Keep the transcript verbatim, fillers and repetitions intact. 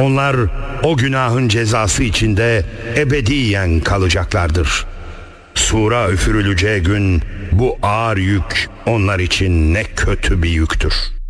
Onlar o günahın cezası içinde ebediyen kalacaklardır. Sura üfürüleceği gün bu ağır yük onlar için ne kötü bir yüktür.